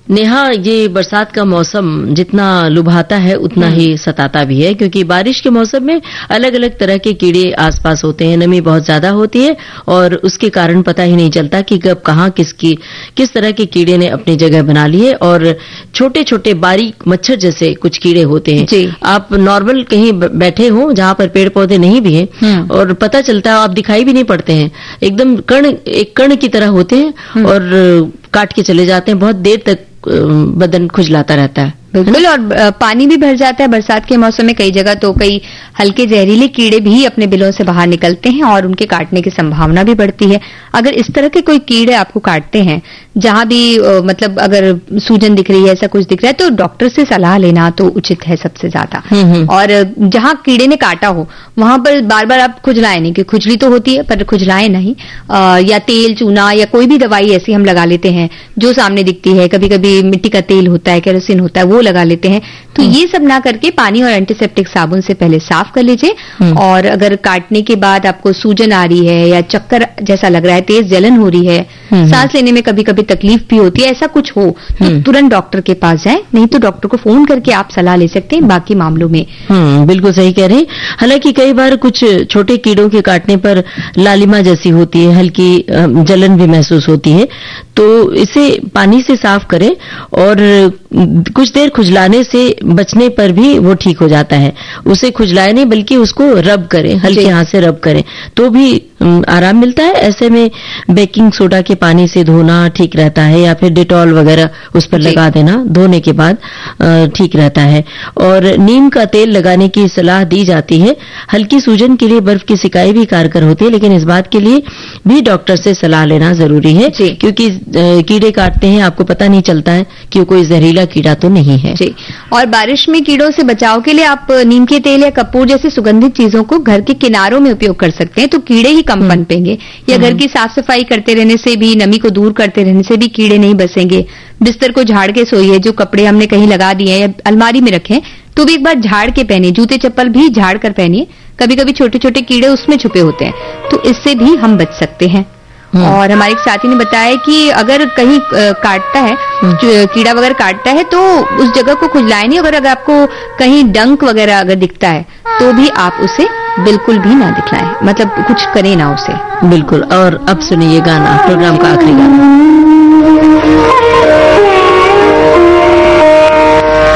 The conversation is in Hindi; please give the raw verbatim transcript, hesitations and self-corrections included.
नेहा, ये बरसात का मौसम जितना लुभाता है उतना ही सताता भी है, क्योंकि बारिश के मौसम में अलग अलग तरह के कीड़े आसपास होते हैं। नमी बहुत ज्यादा होती है और उसके कारण पता ही नहीं चलता कि कब कहाँ किसकी किस तरह के कीड़े ने अपनी जगह बना ली है। और छोटे छोटे बारीक मच्छर जैसे कुछ कीड़े होते हैं जी। आप नॉर्मल कहीं बैठे हो जहां पर पेड़ पौधे नहीं भी हैं और पता चलता है, आप दिखाई भी नहीं पड़ते हैं, एकदम कण एक कण की तरह होते हैं और काट के चले जाते हैं। बहुत देर तक बदन खुजलाता रहता है। बिल्कुल। और पानी भी भर जाता है बरसात के मौसम में कई जगह, तो कई हल्के जहरीले कीड़े भी अपने बिलों से बाहर निकलते हैं और उनके काटने की संभावना भी बढ़ती है। अगर इस तरह के कोई कीड़े आपको काटते हैं, जहां भी मतलब अगर सूजन दिख रही है, ऐसा कुछ दिख रहा है, तो डॉक्टर से सलाह लेना तो उचित है सबसे ज्यादा। और जहां कीड़े ने काटा हो वहां पर बार बार आप खुजलाएं नहीं, कि खुजली तो होती है पर खुजलाएं नहीं। आ, या तेल चूना या कोई भी दवाई ऐसी हम लगा लेते हैं जो सामने दिखती है, कभी कभी मिट्टी का तेल होता है, केरोसिन होता है, वो लगा लेते हैं। तो ये सब ना करके पानी और एंटीसेप्टिक साबुन से पहले साफ कर लीजिए। और अगर काटने के बाद आपको सूजन आ रही है या चक्कर जैसा लग रहा है, तेज जलन हो रही है, सांस लेने में कभी कभी तकलीफ भी होती है, ऐसा कुछ हो तो तुरंत डॉक्टर के पास जाएं, नहीं तो डॉक्टर को फोन करके आप सलाह ले सकते हैं बाकी मामलों में। हम्म, बिल्कुल सही कह रहे हैं। हालांकि कई बार कुछ छोटे कीड़ों के काटने पर लालिमा जैसी होती है, हल्की जलन भी महसूस होती है, तो इसे पानी से साफ करें और कुछ देर खुजलाने से बचने पर भी वो ठीक हो जाता है। उसे खुजलाए नहीं बल्कि उसको रब करें, हल्के हाथ से रब करें तो भी आराम मिलता है। ऐसे में बेकिंग सोडा के पानी से धोना ठीक रहता है या फिर डेटॉल वगैरह उस पर लगा देना, धोने के बाद ठीक रहता है। और नीम का तेल लगाने की सलाह दी जाती है। हल्की सूजन के लिए बर्फ की सिकाई भी कारगर होती है, लेकिन इस बात के लिए भी डॉक्टर से सलाह लेना जरूरी है, क्योंकि कीड़े काटते हैं, आपको पता नहीं चलता है कि कोई जहरीला कीड़ा तो नहीं है। जी। और बारिश में कीड़ों से बचाव के लिए आप नीम के तेल या कपूर जैसी सुगंधित चीजों को घर के किनारों में उपयोग कर सकते हैं, तो कीड़े ही कम पनपेंगे। या घर की साफ सफाई करते रहने से भी, नमी को दूर करते रहने से भी कीड़े नहीं बसेंगे। बिस्तर को झाड़ के सोइए, जो कपड़े हमने कहीं लगा दिए या अलमारी में रखें तो भी एक बार झाड़ के पहनिए। जूते चप्पल भी झाड़ कर पहनिए, कभी कभी छोटे छोटे कीड़े उसमें छुपे होते हैं, तो इससे भी हम बच सकते हैं। और हमारे एक साथी ने बताया कि अगर कहीं काटता है, कीड़ा वगैरह काटता है, तो उस जगह को खुजलाए नहीं। अगर अगर आपको कहीं डंक वगैरह अगर दिखता है तो भी आप उसे बिल्कुल भी ना दिखलाएं, मतलब कुछ करें ना उसे। बिल्कुल। और अब सुनिए गाना, प्रोग्राम का आखिरी गाना।